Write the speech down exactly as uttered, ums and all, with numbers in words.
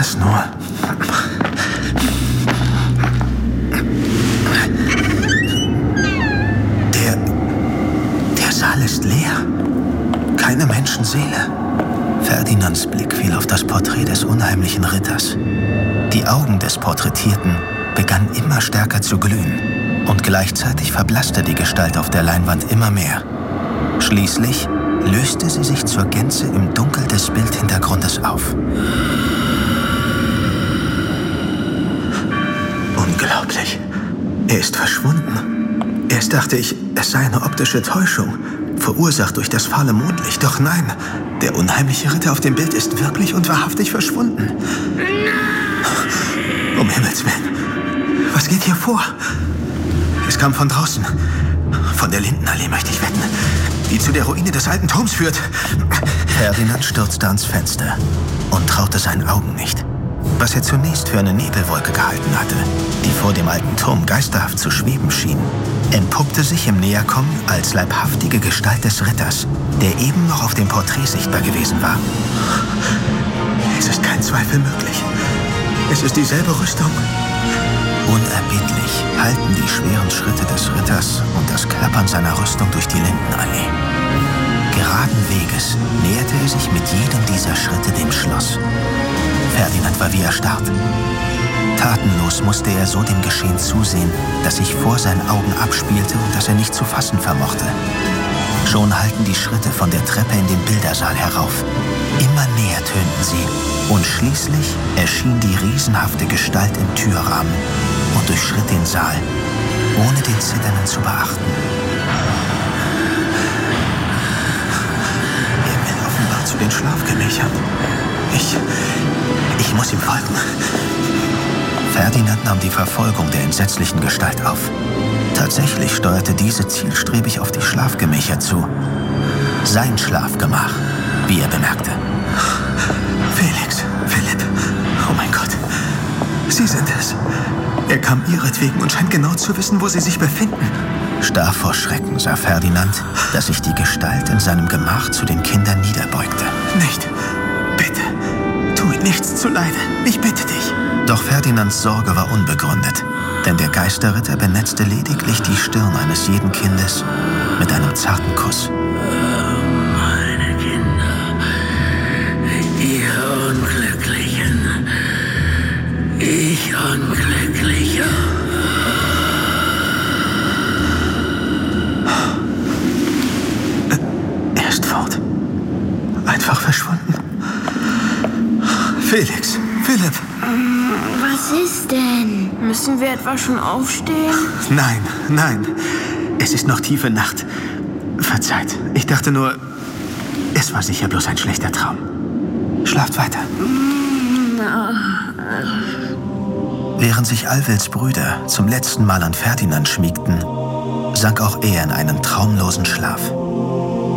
das nur? Der... Der Saal ist leer. Keine Menschenseele. Ferdinands Blick fiel auf das Porträt des unheimlichen Ritters. Die Augen des Porträtierten begannen immer stärker zu glühen und gleichzeitig verblasste die Gestalt auf der Leinwand immer mehr. Schließlich löste sie sich zur Gänze im Dunkel des Bildhintergrundes auf. Unglaublich. Er ist verschwunden. Erst dachte ich, es sei eine optische Täuschung, verursacht durch das fahle Mondlicht. Doch nein, der unheimliche Ritter auf dem Bild ist wirklich und wahrhaftig verschwunden. Um Himmels Willen. Was geht hier vor? Es kam von draußen. Von der Lindenallee, möchte ich wetten, die zu der Ruine des alten Turms führt. Ferdinand stürzte ans Fenster und traute seinen Augen nicht. Was er zunächst für eine Nebelwolke gehalten hatte, die vor dem alten Turm geisterhaft zu schweben schien, entpuppte sich im Näherkommen als leibhaftige Gestalt des Ritters, der eben noch auf dem Porträt sichtbar gewesen war. Es ist kein Zweifel möglich. Es ist dieselbe Rüstung. Unerbittlich hallten die schweren Schritte des Ritters und das Klappern seiner Rüstung durch die Lindenallee. Geraden Weges näherte er sich mit jedem dieser Schritte dem Schloss. Ferdinand war wie erstarrt. Tatenlos musste er so dem Geschehen zusehen, das sich vor seinen Augen abspielte und das er nicht zu fassen vermochte. Schon hallten die Schritte von der Treppe in den Bildersaal herauf. Immer näher tönten sie und schließlich erschien die riesenhafte Gestalt im Türrahmen und durchschritt den Saal, ohne den Zitternden zu beachten. Er will offenbar zu den Schlafgemächern. Ich... ich muss ihm folgen. Ferdinand nahm die Verfolgung der entsetzlichen Gestalt auf. Tatsächlich steuerte diese zielstrebig auf die Schlafgemächer zu. Sein Schlafgemach, wie er bemerkte. Felix, Philipp, oh mein Gott, Sie sind es. Er kam ihretwegen und scheint genau zu wissen, wo Sie sich befinden. Starr vor Schrecken sah Ferdinand, dass sich die Gestalt in seinem Gemach zu den Kindern niederbeugte. Nicht, bitte, tu ihm nichts zuleide, ich bitte dich. Doch Ferdinands Sorge war unbegründet, denn der Geisterritter benetzte lediglich die Stirn eines jeden Kindes mit einem zarten Kuss. Meine Kinder, ihr Unglücklichen, ich Unglücklicher. Er ist fort. Einfach verschwunden. Felix, Philipp. Was ist denn? Müssen wir etwa schon aufstehen? Nein, nein. Es ist noch tiefe Nacht. Verzeiht, ich dachte nur, es war sicher bloß ein schlechter Traum. Schlaft weiter. Während sich Alwils Brüder zum letzten Mal an Ferdinand schmiegten, sank auch er in einen traumlosen Schlaf.